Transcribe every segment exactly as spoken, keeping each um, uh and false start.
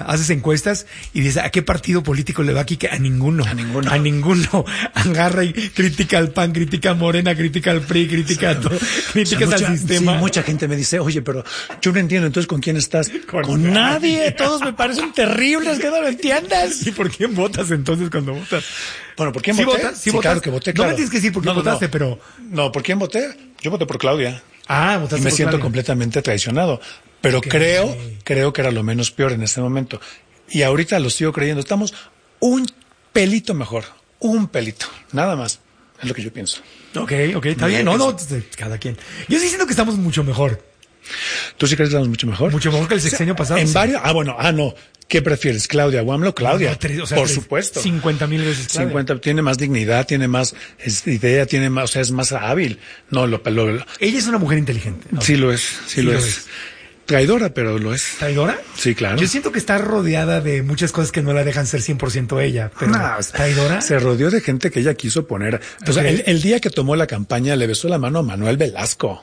haces encuestas y dices, ¿a qué partido político le va aquí? A ninguno. A ninguno. A ninguno. Agarra y critica al P A N, critica a Morena, critica al P R I, critica a todo. Críticas o sea, mucha, al sistema. Sí, mucha gente me dice, oye, pero yo no entiendo, entonces, ¿con quién estás? Con, Con nadie. nadie. Todos me parecen terribles, que no lo entiendas. ¿Y por quién votas entonces cuando votas? Bueno, ¿por quién ¿Sí voté? Votas? ¿Sí, sí votas? claro que voté, claro. No me tienes que decir por qué no, votaste, no. pero... No, ¿por quién voté? Yo voté por Claudia. Ah, votaste y me por siento Claudia. completamente traicionado. Pero okay. creo, creo que era lo menos peor en este momento. Y ahorita lo sigo creyendo. Estamos un pelito mejor. Un pelito. Nada más. Es lo que yo pienso. Ok, ok, está bien. No, no, cada quien. Yo sí siento que estamos mucho mejor. ¿Tú sí crees que estamos mucho mejor? Mucho mejor que el sexenio o sea, pasado. En sí. varios. Ah, bueno, ah, no. ¿Qué prefieres, Claudia o AMLO? Claudia, no, tres, o sea, por tres, supuesto. cincuenta mil veces Claudia. cincuenta, tiene más dignidad, tiene más es, idea, tiene más, o sea, es más hábil. No, lo, lo, lo Ella es una mujer inteligente. ¿No? Sí lo es, sí, sí lo, lo es. es. Traidora, pero lo es. ¿Traidora? Sí, claro. Yo siento que está rodeada de muchas cosas que no la dejan ser cien por ciento ella. Pero no, ¿traidora? Se rodeó de gente que ella quiso poner. Okay. O sea, el, el día que tomó la campaña le besó la mano a Manuel Velasco.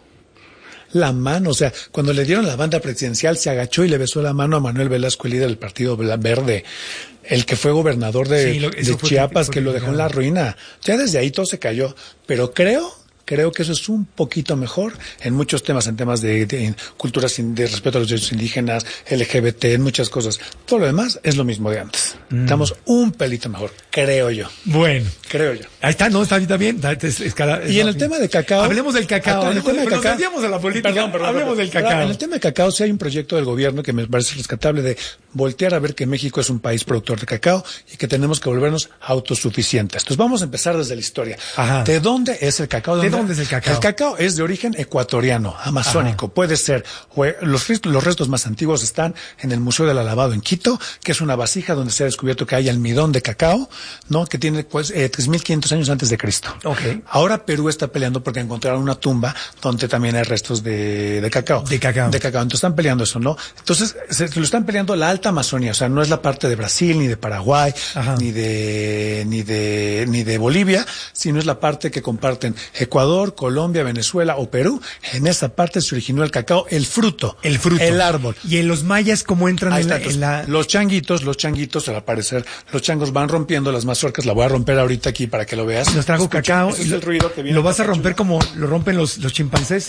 La mano, o sea, cuando le dieron la banda presidencial se agachó y le besó la mano a Manuel Velasco, el líder del Partido Verde, el que fue gobernador de, sí, lo, de Chiapas, que, que lo dejó en la ruina. Ya desde ahí todo se cayó, pero creo... Creo que eso es un poquito mejor en muchos temas, en temas de, de, de cultura, de respeto a los derechos indígenas, L G B T, en muchas cosas. Todo lo demás es lo mismo de antes. Mm. Estamos un pelito mejor, creo yo. Bueno. Creo yo. Ahí está, no, está, está bien. Es, es cada, es y en el tema de cacao. Hablemos del cacao. En el tema de cacao. Nos a la política. Perdón, perdón, hablemos perdón, del cacao. En el tema de cacao, sí hay un proyecto del gobierno que me parece rescatable de voltear a ver que México es un país productor de cacao y que tenemos que volvernos autosuficientes. Entonces vamos a empezar desde la historia. Ajá. ¿De dónde es el cacao? ¿De dónde es el cacao? El cacao cacao es de origen ecuatoriano, amazónico. Ajá. Puede ser, los, los restos más antiguos están en el Museo del Lavado en Quito, que es una vasija donde se ha descubierto que hay almidón de cacao, ¿no? Que tiene pues eh, tres mil quinientos años antes de Cristo. Okay. Ahora Perú está peleando porque encontraron una tumba donde también hay restos de, de cacao. De cacao. De cacao. Entonces están peleando eso, ¿no? Entonces se, se lo están peleando la alta Amazonía, o sea, no es la parte de Brasil, ni de Paraguay, Ajá. ni de, ni de, ni de Bolivia, sino es la parte que comparten Ecuador, Colombia, Venezuela o Perú. En esa parte se originó el cacao, el fruto. El fruto. El árbol. Y en los mayas, ¿cómo entran Ahí en, está, la, en la...? Los changuitos, los changuitos, al parecer, los changos van rompiendo las mazorcas. La voy a romper ahorita aquí para que lo veas. Nos trajo Escucha, cacao. Ese es el ruido que viene. ¿Lo vas a romper como lo rompen los, los chimpancés?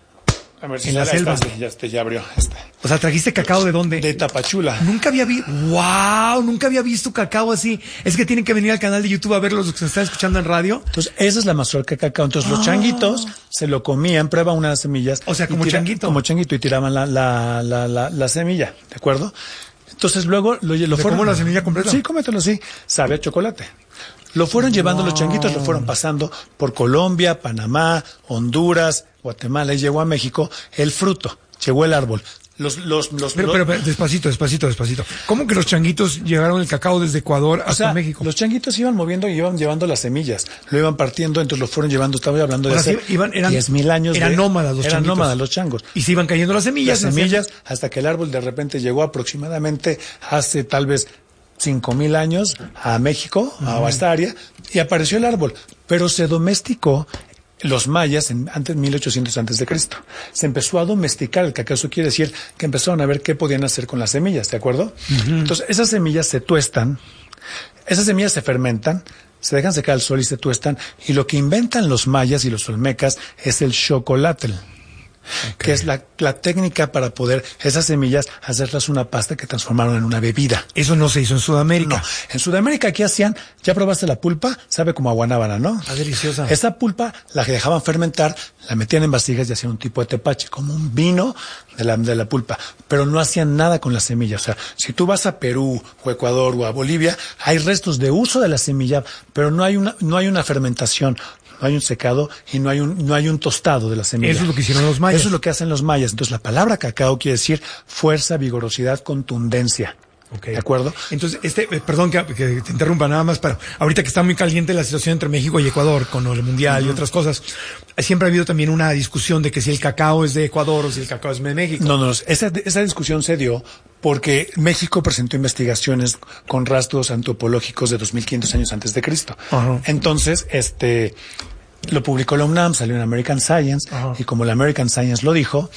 A ver si en la selva. Está, ya, este, ya abrió. Este. O sea, ¿trajiste cacao de dónde? De Tapachula. Nunca había visto, wow, nunca había visto cacao así. Es que tienen que venir al canal de YouTube a ver los que se están escuchando en radio. Entonces, esa es la mazorca de cacao. Entonces, oh. los changuitos se lo comían, prueba unas semillas. O sea, como tira, changuito. Como changuito y tiraban la, la, la, la, la semilla, ¿de acuerdo? Entonces, luego lo, lo fueron. ¿Cómo la semilla completa? Sí, cómetelo así. Sabe a chocolate. Lo fueron llevando wow. los changuitos, lo fueron pasando por Colombia, Panamá, Honduras, Guatemala y llegó a México el fruto, llegó el árbol. Los, los, los, pero, los... pero, pero, despacito, despacito, despacito. ¿Cómo que los changuitos llegaron el cacao desde Ecuador hasta o sea, México? Los changuitos iban moviendo y iban llevando las semillas, lo iban partiendo, entonces lo fueron llevando, estaba hablando de hace diez mil años. Eran de, nómadas los eran changuitos. nómadas los changos. Y se iban cayendo las semillas. Las semillas, hasta que el árbol de repente llegó aproximadamente hace tal vez cinco mil años a México, uh-huh. a esta área, y apareció el árbol, pero se domesticó. Los mayas, en, antes de mil ochocientos antes de Cristo, se empezó a domesticar el cacao. Eso quiere decir que empezaron a ver qué podían hacer con las semillas, ¿de acuerdo? Uh-huh. Entonces, esas semillas se tuestan, esas semillas se fermentan, se dejan secar al sol y se tuestan, y lo que inventan los mayas y los olmecas es el chocolate. Okay. Que es la, la técnica para poder esas semillas hacerlas una pasta que transformaron en una bebida. Eso no se hizo en Sudamérica. No, en Sudamérica ¿qué hacían? Ya probaste la pulpa, sabe como a guanábana, ¿no? Está deliciosa. Esa pulpa la dejaban fermentar, la metían en vasijas y hacían un tipo de tepache, como un vino de la, de la pulpa, pero no hacían nada con las semillas. O sea, si tú vas a Perú o Ecuador o a Bolivia, hay restos de uso de la semilla, pero no hay una, no hay una fermentación. No hay un secado y no hay un, no hay un tostado de la semilla. Eso es lo que hicieron los mayas. Eso es lo que hacen los mayas. Entonces, la palabra cacao quiere decir fuerza, vigorosidad, contundencia. Okay. ¿De acuerdo? Entonces, este, eh, perdón que, que te interrumpa nada más, pero ahorita que está muy caliente la situación entre México y Ecuador con el Mundial uh-huh. y otras cosas, siempre ha habido también una discusión de que si el cacao es de Ecuador o si el cacao es de México. No, no, esa, esa discusión se dio porque México presentó investigaciones con rastros antropológicos de dos mil quinientos años antes de Cristo. Uh-huh. Entonces, este... lo publicó la UNAM, salió en American Science, uh-huh. y como la American Science lo dijo,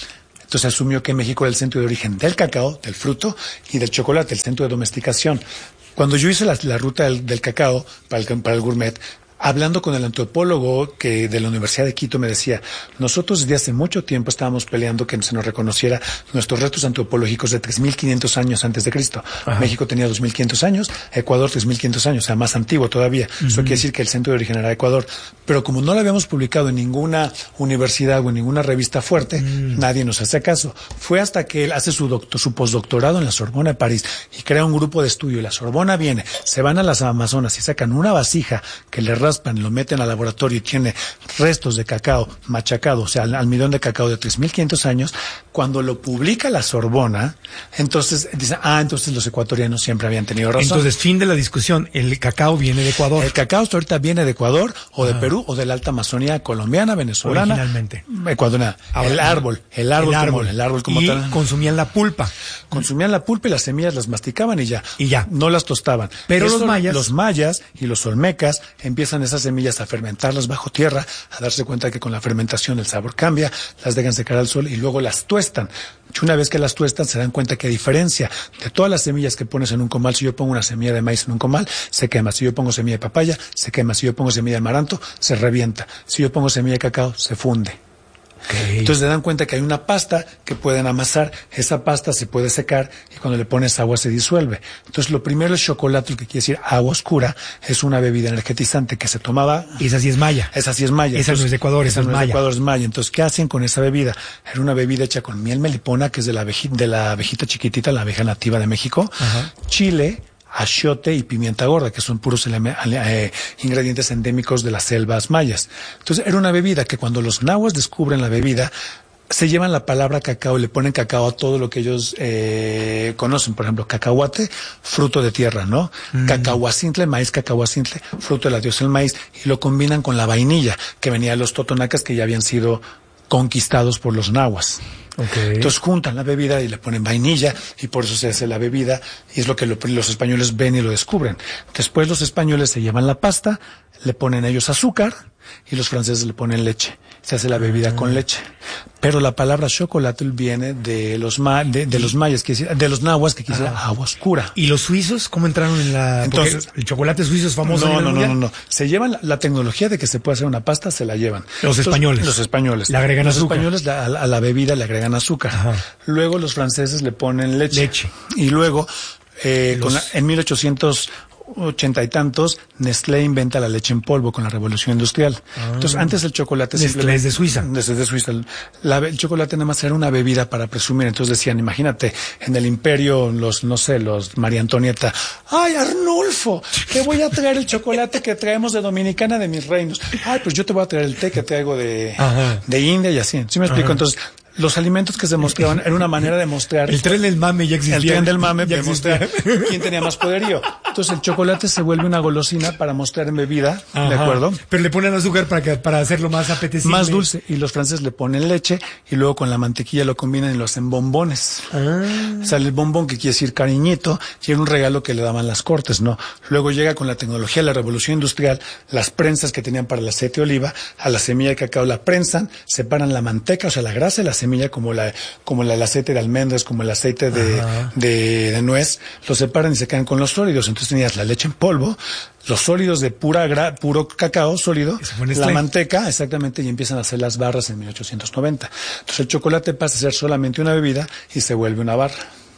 Entonces asumió que México era el centro de origen del cacao, del fruto, y del chocolate, el centro de domesticación. Cuando yo hice la, la ruta del, del cacao para el, para el gourmet, hablando con el antropólogo que de la Universidad de Quito me decía, nosotros desde hace mucho tiempo estábamos peleando que se nos reconociera nuestros restos antropológicos de tres mil quinientos años antes de Cristo. Ajá. México tenía dos mil quinientos años, Ecuador tres mil quinientos años, o sea, más antiguo todavía. Uh-huh. Eso quiere decir que el centro de origen era Ecuador. Pero como no lo habíamos publicado en ninguna universidad o en ninguna revista fuerte, uh-huh. nadie nos hace caso. Fue hasta que él hace su, doctor, su postdoctorado en la Sorbona de París y crea un grupo de estudio. Y la Sorbona viene, se van a las Amazonas y sacan una vasija que le raspan, lo meten al laboratorio y tiene restos de cacao machacado, o sea, almidón de cacao de tres mil quinientos años. Cuando lo publica la Sorbona, entonces dicen, ah, entonces los ecuatorianos siempre habían tenido razón. Entonces, fin de la discusión, el cacao viene de Ecuador. El cacao hasta ahorita viene de Ecuador, o de ah. Perú, o de la alta Amazonía colombiana, venezolana. Originalmente. Ecuatoriana. Ahora, el árbol, el árbol, el árbol, como, el árbol como y tal. consumían la pulpa. Consumían la pulpa y las semillas las masticaban y ya. Y ya. No las tostaban. Pero Eso, los mayas. Los mayas y los olmecas empiezan esas semillas a fermentarlas bajo tierra, a darse cuenta que con la fermentación el sabor cambia, las dejan secar al sol y luego las tuestan. Y una vez que las tuestan se dan cuenta que a diferencia de todas las semillas que pones en un comal, si yo pongo una semilla de maíz en un comal, se quema. Si yo pongo semilla de papaya, se quema. Si yo pongo semilla de amaranto, se revienta. Si yo pongo semilla de cacao, se funde. Okay. Entonces se dan cuenta que hay una pasta que pueden amasar, esa pasta se puede secar y cuando le pones agua se disuelve. Entonces lo primero es chocolate, que quiere decir agua oscura, es una bebida energetizante que se tomaba. Y esa sí es maya. Esa sí es maya. Esa Entonces, no es de Ecuador, esa, esa es no maya. Es de Ecuador, es maya. Entonces, ¿qué hacen con esa bebida? Era una bebida hecha con miel melipona, que es de la abejita, de la abejita chiquitita, la abeja nativa de México, Ajá. chile, achiote y pimienta gorda, que son puros eh, ingredientes endémicos de las selvas mayas. Entonces, era una bebida que cuando los nahuas descubren la bebida, se llevan la palabra cacao y le ponen cacao a todo lo que ellos eh, conocen. Por ejemplo, cacahuate, fruto de tierra, ¿no? Mm. Cacahuacintle, maíz cacahuacintle, fruto de la diosa del maíz, y lo combinan con la vainilla, que venía de los totonacas que ya habían sido conquistados por los nahuas. Okay. Entonces juntan la bebida y le ponen vainilla y por eso se hace la bebida y es lo que lo, los españoles ven y lo descubren. Después los españoles se llevan la pasta, le ponen ellos azúcar y los franceses le ponen leche. Se hace la bebida ah. con leche. Pero la palabra chocolate viene de los ma de, de los mayas, que de los nahuas, que quiere ah. agua oscura. ¿Y los suizos cómo entraron en la...? Entonces, el chocolate suizo es famoso. No, no, no, no, no. Se llevan la, la tecnología de que se puede hacer una pasta, se la llevan. Los Entonces, españoles. Los españoles. Le agregan los azúcar. Los españoles a, a la bebida le agregan azúcar. Ajá. Luego los franceses le ponen leche. Leche. Y luego, eh, los... con la, en mil ochocientos ochenta y tantos, Nestlé inventa la leche en polvo con la revolución industrial. Ah. Entonces, antes el chocolate... Nestlé es de Suiza. Desde de Suiza. La, el chocolate nada más era una bebida para presumir. Entonces decían, imagínate, en el imperio, los, no sé, los María Antonieta, ¡ay, Arnulfo! Te voy a traer el chocolate que traemos de Dominicana de mis reinos. ¡Ay, pues yo te voy a traer el té que traigo de, de India y así! ¿Sí me explico? Ajá. Entonces... Los alimentos que se mostraban era una manera de mostrar... El tren del mame ya existía. El tren del mame para mostrar quién tenía más poderío. Entonces el chocolate se vuelve una golosina para mostrar en bebida, Ajá. ¿de acuerdo? Pero le ponen azúcar para que, para hacerlo más apetecible. Más dulce. Y los franceses le ponen leche y luego con la mantequilla lo combinan y lo hacen bombones. Ah. Sale el bombón, que quiere decir cariñito, y era un regalo que le daban las cortes, ¿no? Luego llega con la tecnología de la revolución industrial, las prensas que tenían para el aceite de oliva, a la semilla de cacao la prensan, separan la manteca, o sea, la grasa de la semilla, como la como la, el aceite de almendras, como el aceite de, de, de nuez, lo separan y se quedan con los sólidos. Entonces tenías la leche en polvo, los sólidos de pura gra, puro cacao sólido, la manteca, exactamente, y empiezan a hacer las barras en mil ochocientos noventa. Entonces el chocolate pasa a ser solamente una bebida y se vuelve una barra.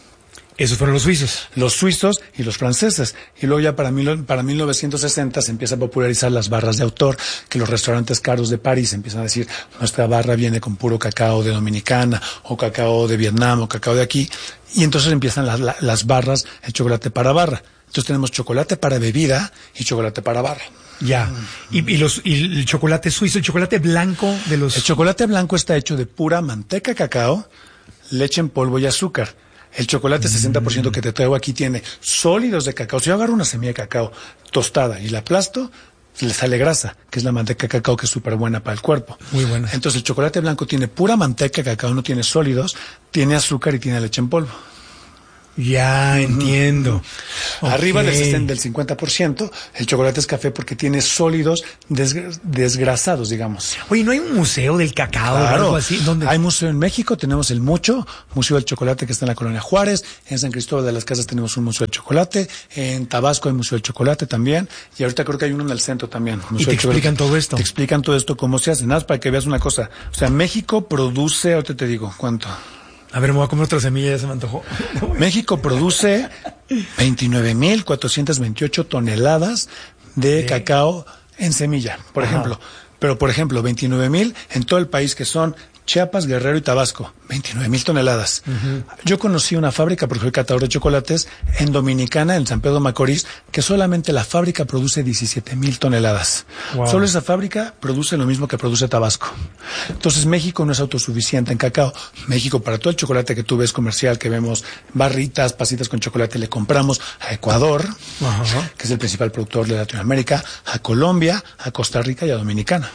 Esos fueron los suizos. Los suizos y los franceses. Y luego ya para, mil, para mil novecientos sesenta se empieza a popularizar las barras de autor, que los restaurantes caros de París empiezan a decir, nuestra barra viene con puro cacao de Dominicana, o cacao de Vietnam, o cacao de aquí. Y entonces empiezan las, las, las barras, el chocolate para barra. Entonces tenemos chocolate para bebida y chocolate para barra. Ya. Y, y, los, y el chocolate suizo, el chocolate blanco de los... El chocolate blanco está hecho de pura manteca de cacao, leche en polvo y azúcar. El chocolate sesenta por ciento que te traigo aquí tiene sólidos de cacao. Si yo agarro una semilla de cacao tostada y la aplasto, le sale grasa, que es la manteca de cacao, que es súper buena para el cuerpo. Muy buena. Entonces el chocolate blanco tiene pura manteca de cacao, no tiene sólidos, tiene azúcar y tiene leche en polvo. Ya, uh-huh. entiendo. Arriba Okay. del, sesenta, del cincuenta por ciento, el chocolate es café porque tiene sólidos desg- desgrasados, digamos. Oye, ¿no hay un museo del cacao Claro. o algo así? ¿Dónde? Hay museo en México, tenemos el Mucho, Museo del Chocolate que está en la Colonia Juárez. En San Cristóbal de las Casas tenemos un Museo del Chocolate. En Tabasco hay Museo del Chocolate también. Y ahorita creo que hay uno en el centro también. Museo ¿Y te del Chocolate. explican todo esto? Te explican todo esto, cómo se hace. Nada más para que veas una cosa. O sea, México produce, ahorita te digo, ¿cuánto? A ver, me voy a comer otra semilla, ya se me antojó. México produce veintinueve mil cuatrocientas veintiocho toneladas de ¿Sí? cacao en semilla, por Ajá. ejemplo. Pero, por ejemplo, veintinueve mil en todo el país, que son Chiapas, Guerrero y Tabasco. veintinueve mil toneladas. Uh-huh. Yo conocí una fábrica, porque soy catador de chocolates, en Dominicana, en San Pedro Macorís, que solamente la fábrica produce diecisiete mil toneladas. Wow. Solo esa fábrica produce lo mismo que produce Tabasco. Entonces, México no es autosuficiente en cacao. México, para todo el chocolate que tú ves comercial, que vemos barritas, pasitas con chocolate, le compramos a Ecuador, uh-huh. que es el principal productor de Latinoamérica, a Colombia, a Costa Rica y a Dominicana.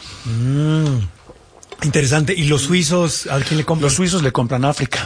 Mm. Interesante. ¿Y los suizos a quién le compran? Los suizos le compran a África.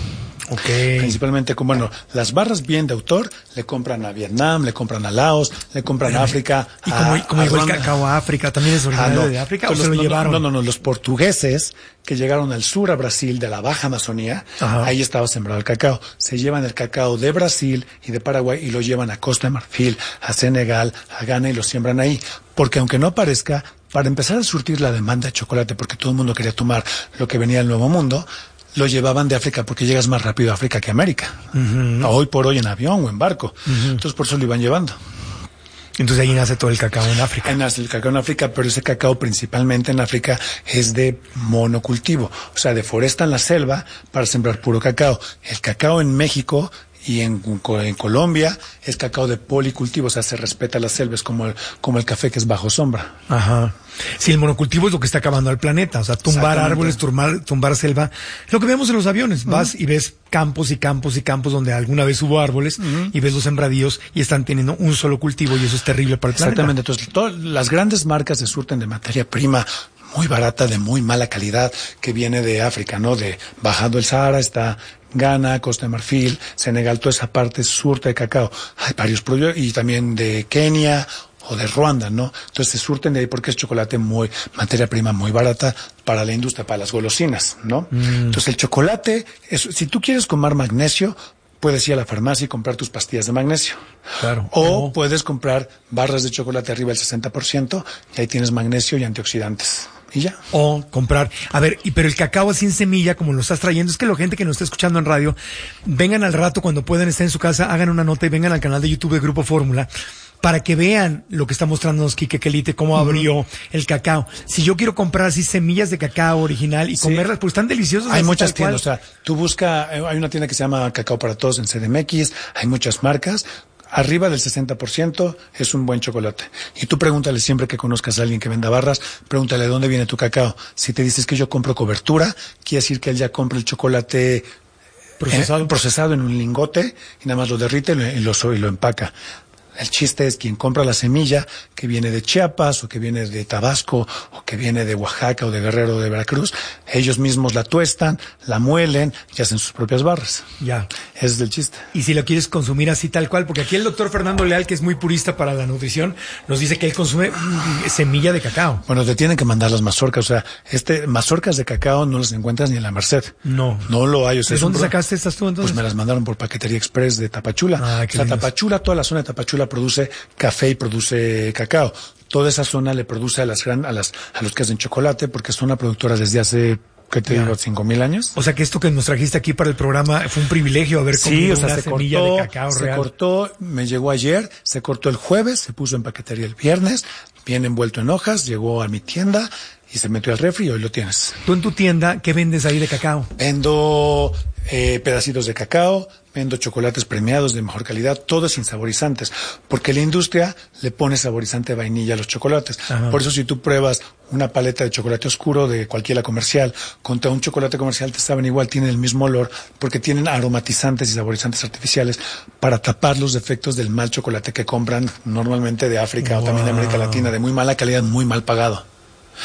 Okay. Principalmente, como, bueno, las barras bien de autor le compran a Vietnam, le compran a Laos, le compran Pero, a África. ¿Y como, como a llegó el cacao a África? ¿También es originario ah, no. de África o los, se lo no, llevaron? No, no, no, los portugueses que llegaron al sur a Brasil, de la Baja Amazonía, ajá. ahí estaba sembrado el cacao. Se llevan el cacao de Brasil y de Paraguay y lo llevan a Costa de Marfil, a Senegal, a Ghana y lo siembran ahí. Porque aunque no parezca, para empezar a surtir la demanda de chocolate, porque todo el mundo quería tomar lo que venía del Nuevo Mundo, lo llevaban de África porque llegas más rápido a África que a América. Uh-huh. Hoy por hoy en avión o en barco. Uh-huh. Entonces por eso lo iban llevando. Entonces ahí nace todo el cacao en África. Ahí nace el cacao en África, pero ese cacao principalmente en África es de monocultivo. O sea, deforestan la selva para sembrar puro cacao. El cacao en México y en, en Colombia es cacao de policultivo, o sea, se respeta la selva, es como el, como el café que es bajo sombra. Ajá. Sí, el monocultivo es lo que está acabando al planeta, o sea, tumbar árboles, tumbar, tumbar selva. Lo que vemos en los aviones, uh-huh. vas y ves campos y campos y campos donde alguna vez hubo árboles uh-huh. y ves los sembradíos y están teniendo un solo cultivo y eso es terrible para el planeta. Exactamente, entonces todas las grandes marcas se surten de materia prima muy barata, de muy mala calidad, que viene de África, ¿no? De bajando el Sahara está Ghana, Costa de Marfil, Senegal, toda esa parte surte de cacao. Hay varios productos, y también de Kenia o de Ruanda, ¿no? Entonces se surten de ahí porque es chocolate muy, materia prima muy barata para la industria, para las golosinas, ¿no? Mm. Entonces el chocolate, es, si tú quieres comer magnesio, puedes ir a la farmacia y comprar tus pastillas de magnesio. Claro. O no. puedes comprar barras de chocolate arriba del sesenta por ciento y ahí tienes magnesio y antioxidantes. Y ya. O comprar. A ver, y pero el cacao sin semilla, como lo estás trayendo, es que la gente que nos está escuchando en radio, vengan al rato cuando puedan estar en su casa, hagan una nota y vengan al canal de YouTube de Grupo Fórmula para que vean lo que está mostrándonos Quique Quelite, cómo abrió uh-huh. el cacao. Si yo quiero comprar así semillas de cacao original y sí. comerlas, pues están deliciosas. Hay muchas tiendas, o sea, tú busca, hay una tienda que se llama Cacao para Todos en C D M X, hay muchas marcas. Arriba del sesenta por ciento es un buen chocolate. Y tú pregúntale siempre que conozcas a alguien que venda barras, pregúntale de dónde viene tu cacao. Si te dices que yo compro cobertura, quiere decir que él ya compra el chocolate procesado, eh, procesado en un lingote y nada más lo derrite y lo, y lo, y lo empaca. El chiste es quien compra la semilla que viene de Chiapas o que viene de Tabasco o que viene de Oaxaca o de Guerrero o de Veracruz, ellos mismos la tuestan, la muelen y hacen sus propias barras. Ya. Ese es el chiste. Y si lo quieres consumir así tal cual, porque aquí el doctor Fernando Leal, que es muy purista para la nutrición, nos dice que él consume semilla de cacao. Bueno, te tienen que mandar las mazorcas, o sea, este mazorcas de cacao no las encuentras ni en la Merced. No. No lo hay. O sea, ¿De dónde pro... sacaste estas tú entonces? Pues me las mandaron por Paquetería Express de Tapachula. Ah, qué o sea, lindos. Tapachula, toda la zona de Tapachula produce café y produce cacao. Toda esa zona le produce a las gran, a las, a los que hacen chocolate, porque son una productora desde hace, ¿qué te ya. digo? ¿Cinco mil años? O sea que esto que nos trajiste aquí para el programa fue un privilegio haber comido sí, o sea, una se semilla cortó, de cacao se real. cortó, me llegó ayer, se cortó el jueves, se puso en paquetería el viernes, viene envuelto en hojas, llegó a mi tienda y se metió al refri y hoy lo tienes. ¿Tú en tu tienda qué vendes ahí de cacao? Vendo eh, pedacitos de cacao, vendo chocolates premiados de mejor calidad, todo sin saborizantes, porque la industria le pone saborizante de vainilla a los chocolates. Ajá. Por eso si tú pruebas una paleta de chocolate oscuro de cualquiera comercial contra un chocolate comercial te saben igual, tienen el mismo olor, porque tienen aromatizantes y saborizantes artificiales para tapar los defectos del mal chocolate que compran normalmente de África wow. o también de América Latina, de muy mala calidad, muy mal pagado.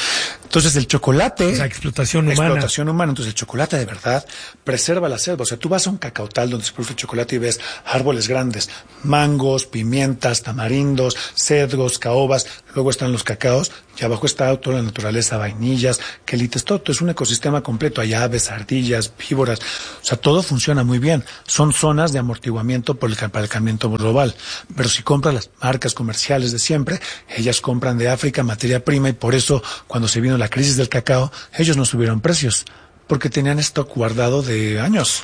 Entonces el chocolate... O sea, explotación humana. Explotación humana. Entonces el chocolate de verdad preserva la selva. O sea, tú vas a un cacautal donde se produce chocolate y ves árboles grandes, mangos, pimientas, tamarindos, cedros, caobas, luego están los cacaos, y abajo está toda la naturaleza, vainillas, quelites, todo. Es un ecosistema completo. Hay aves, ardillas, víboras. O sea, todo funciona muy bien. Son zonas de amortiguamiento por el calentamiento global. Pero si compras las marcas comerciales de siempre, ellas compran de África materia prima, y por eso cuando se vino la crisis del cacao, ellos no subieron precios, porque tenían stock guardado de años.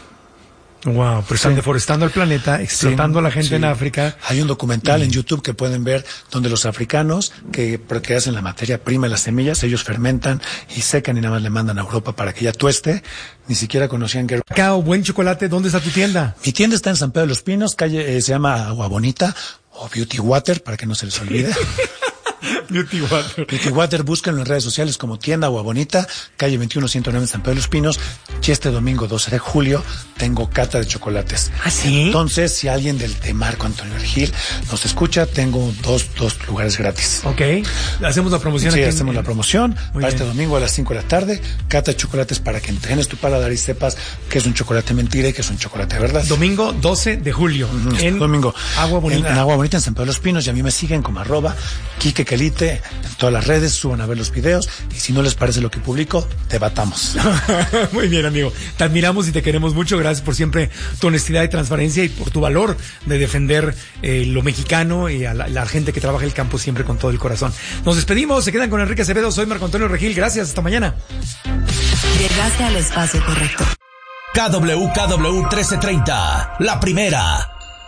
Wow, pero están sí. deforestando el planeta, explotando sí, a la gente sí. en África. Hay un documental y... en YouTube que pueden ver donde los africanos que, que hacen la materia prima y las semillas, ellos fermentan y secan y nada más le mandan a Europa para que ya tueste. Ni siquiera conocían que... Cacao, buen chocolate, ¿dónde está tu tienda? Mi tienda está en San Pedro de los Pinos, calle, eh, se llama Agua Bonita o Beauty Water, para que no se les olvide. Beauty Water. Beauty Water, búsquenlo en redes sociales como Tienda Agua Bonita, calle veintiuno ciento nueve en San Pedro de los Pinos. Y este domingo doce de julio tengo cata de chocolates. ¿Ah, sí? Entonces, si alguien del de Marco Antonio Regil nos escucha, tengo dos, dos lugares gratis. Ok. ¿Hacemos la promoción? Sí, aquí hacemos en... la promoción Muy para bien. Este domingo a las cinco de la tarde. Cata de chocolates para que entrenes tu paladar y sepas que es un chocolate mentira y que es un chocolate de verdad. Domingo doce de julio. Uh-huh. En domingo. Agua Bonita. En, en Agua Bonita, en San Pedro de los Pinos. Y a mí me siguen como arroba Quique Quelite en todas las redes, suban a ver los videos, y si no les parece lo que publico, debatamos. Muy bien, amigo. Te admiramos y te queremos mucho. Gracias por siempre tu honestidad y transparencia, y por tu valor de defender eh, lo mexicano y a la, la gente que trabaja el campo siempre con todo el corazón. Nos despedimos, se quedan con Enrique Acevedo. Soy Marco Antonio Regil. Gracias, hasta mañana. Llegaste al espacio correcto. K W K W trece treinta, la primera.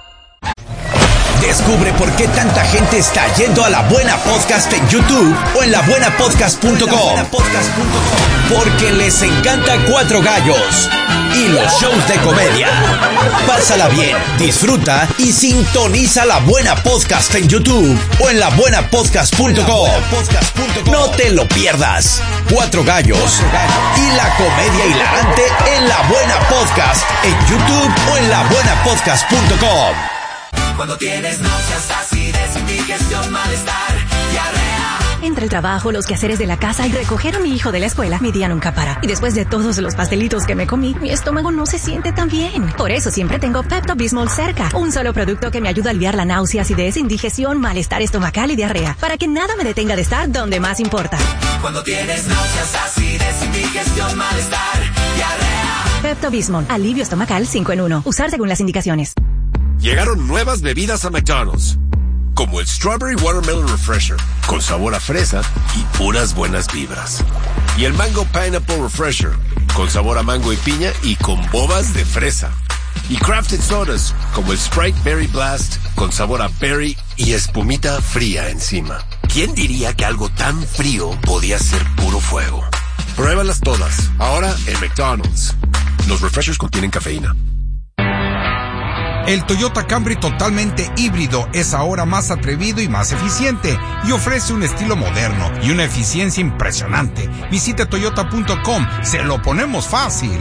Descubre por qué tanta gente está yendo a La Buena Podcast en YouTube o en la buena podcast punto com. Porque les encanta Cuatro Gallos y los shows de comedia. Pásala bien, disfruta y sintoniza La Buena Podcast en YouTube o en la buena podcast punto com. No te lo pierdas. Cuatro Gallos y la comedia hilarante en La Buena Podcast en YouTube o en la buena podcast punto com. Cuando tienes náuseas, acidez, indigestión, malestar, diarrea. Entre el trabajo, los quehaceres de la casa y recoger a mi hijo de la escuela, mi día nunca para. Y después de todos los pastelitos que me comí, mi estómago no se siente tan bien. Por eso siempre tengo Pepto-Bismol cerca. Un solo producto que me ayuda a aliviar la náusea, acidez, indigestión, malestar estomacal y diarrea. Para que nada me detenga de estar donde más importa. Cuando tienes náuseas, acidez, indigestión, malestar, diarrea. Pepto-Bismol, alivio estomacal cinco en uno. Usar según las indicaciones. Llegaron nuevas bebidas a McDonald's, como el Strawberry Watermelon Refresher, con sabor a fresa y puras buenas vibras. Y el Mango Pineapple Refresher, con sabor a mango y piña y con bobas de fresa. Y Crafted Sodas, como el Sprite Berry Blast, con sabor a berry y espumita fría encima. ¿Quién diría que algo tan frío podía ser puro fuego? Pruébalas todas, ahora en McDonald's. Los refreshers contienen cafeína. El Toyota Camry totalmente híbrido es ahora más atrevido y más eficiente, y ofrece un estilo moderno y una eficiencia impresionante. Visite toyota punto com, se lo ponemos fácil.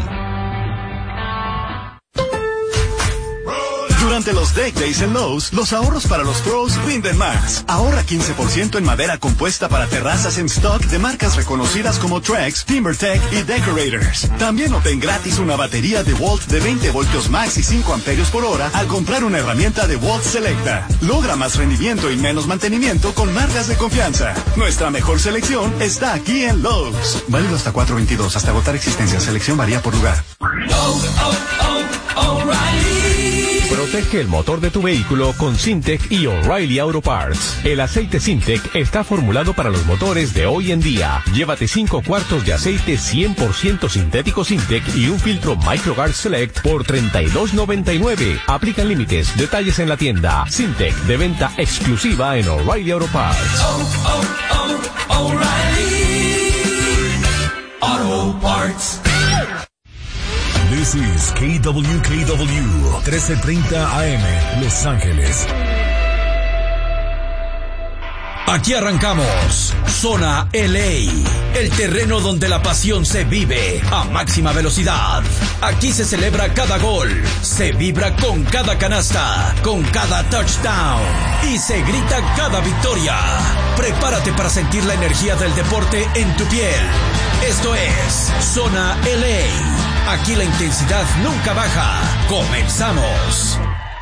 Durante los Deck Days en Lowe's, los ahorros para los pros rinden más. Ahorra quince por ciento en madera compuesta para terrazas en stock de marcas reconocidas como Trex, TimberTech y Decorators. También obtén gratis una batería de Volt de veinte voltios max y cinco amperios por hora al comprar una herramienta de Volt Selecta. Logra más rendimiento y menos mantenimiento con marcas de confianza. Nuestra mejor selección está aquí en Lowe's. Válido hasta cuatro veintidós, hasta agotar existencia. Selección varía por lugar. Oh, oh, oh, O'Reilly. Protege el motor de tu vehículo con Syntec y O'Reilly Auto Parts. El aceite Syntec está formulado para los motores de hoy en día. Llévate cinco cuartos de aceite cien por ciento sintético Syntec y un filtro MicroGuard Select por treinta y dos noventa y nueve. Aplican límites. Detalles en la tienda. Syntec, de venta exclusiva en O'Reilly Auto Parts. Oh, oh, oh, O'Reilly Auto Parts. This is K W K W trece treinta A M, Los Ángeles. Aquí arrancamos Zona L A, el terreno donde la pasión se vive a máxima velocidad. Aquí se celebra cada gol, se vibra con cada canasta, con cada touchdown y se grita cada victoria. Prepárate para sentir la energía del deporte en tu piel. Esto es Zona L A. Aquí la intensidad nunca baja. Comenzamos.